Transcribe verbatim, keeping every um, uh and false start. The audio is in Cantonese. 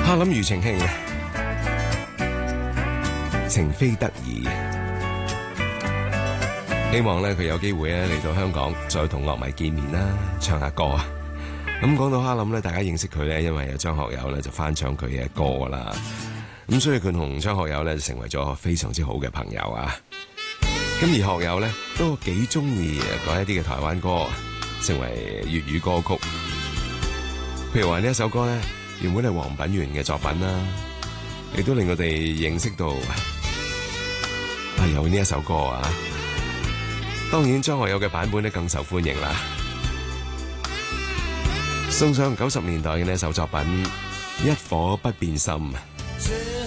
哈林庾澄慶情非得已，希望咧佢有機會咧嚟到香港再同樂迷見面啦，唱下歌啊！咁講到哈林咧，大家認識佢咧，因為有張學友咧就翻唱佢嘅歌啦，咁所以佢同張學友咧就成為咗非常之好嘅朋友啊！咁而學友咧都幾中意改一啲嘅台灣歌，成為粵語歌曲。譬如話呢一首歌咧，原本係黃品源嘅作品啦，亦都令我哋認識到啊有呢一首歌啊。當然張學友嘅版本咧更受歡迎啦。送上九十年代嘅呢一首作品《一顆不變心》。